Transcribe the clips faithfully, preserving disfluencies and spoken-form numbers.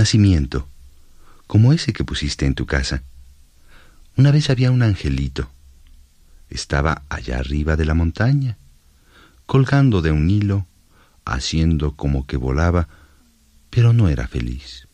nacimiento, como ese que pusiste en tu casa. Una vez había un angelito. Estaba allá arriba de la montaña, colgando de un hilo, haciendo como que volaba, pero no era feliz.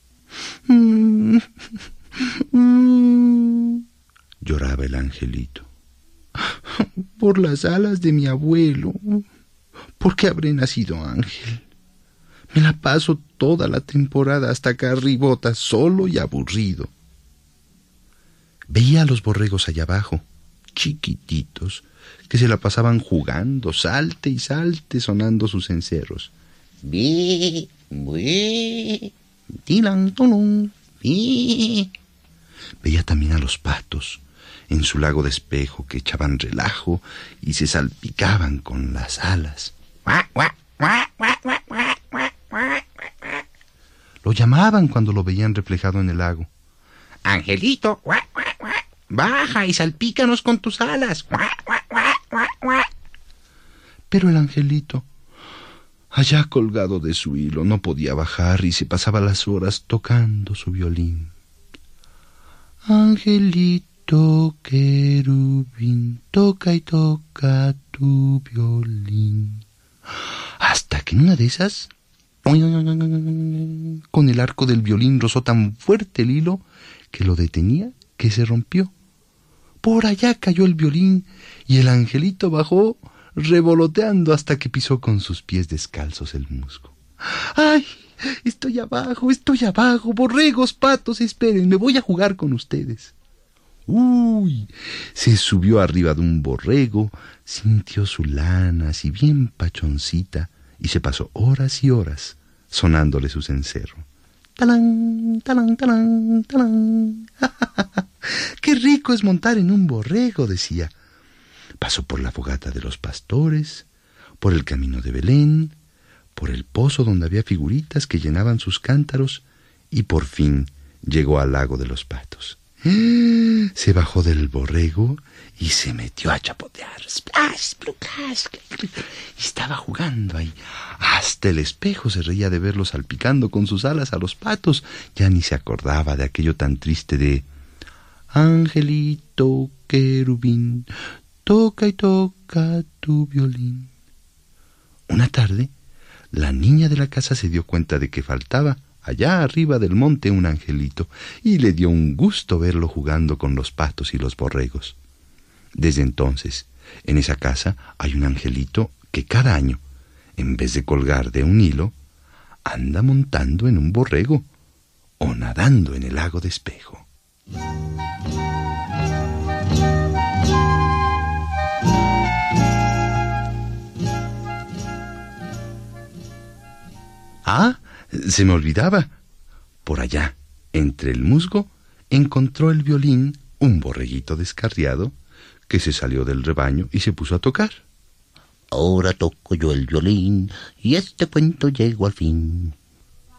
Lloraba el angelito. Por las alas de mi abuelo. ¿Por qué habré nacido ángel? Me la paso toda la temporada hasta acá arribota, solo y aburrido. Veía a los borregos allá abajo, chiquititos, que se la pasaban jugando, salte y salte, sonando sus cencerros. Bi, bi, tilan, tulun, bi. Veía también a los patos en su lago de espejo que echaban relajo y se salpicaban con las alas. Lo llamaban cuando lo veían reflejado en el lago. Angelito, baja y salpícanos con tus alas. Pero el angelito, allá colgado de su hilo, no podía bajar y se pasaba las horas tocando su violín. Angelito querubín, toca y toca tu violín. Hasta que en una de esas, con el arco del violín rozó tan fuerte el hilo que lo detenía que se rompió. Por allá cayó el violín y el angelito bajó revoloteando hasta que pisó con sus pies descalzos el musgo. ¡Ay! Estoy abajo, estoy abajo. Borregos, patos, esperen, me voy a jugar con ustedes. ¡Uy! Se subió arriba de un borrego, sintió su lana así bien pachoncita y se pasó horas y horas sonándole su cencerro. ¡Talán, talán, talán, talán! ¡Qué rico es montar en un borrego!, decía. Pasó por la fogata de los pastores, por el camino de Belén, por el pozo donde había figuritas que llenaban sus cántaros y por fin llegó al lago de los patos. Se bajó del borrego y se metió a chapotear. ¡Splash, splucash! Y estaba jugando ahí. Hasta el espejo se reía de verlo salpicando con sus alas a los patos. Ya ni se acordaba de aquello tan triste de Angelito querubín, toca y toca tu violín. Una tarde, la niña de la casa se dio cuenta de que faltaba allá arriba del monte un angelito, y le dio un gusto verlo jugando con los patos y los borregos. Desde entonces, en esa casa hay un angelito que cada año, en vez de colgar de un hilo, anda montando en un borrego o nadando en el lago de espejo. Ah, se me olvidaba. Por allá, entre el musgo, encontró el violín un borreguito descarriado que se salió del rebaño y se puso a tocar. Ahora toco yo el violín y este cuento llegó al fin.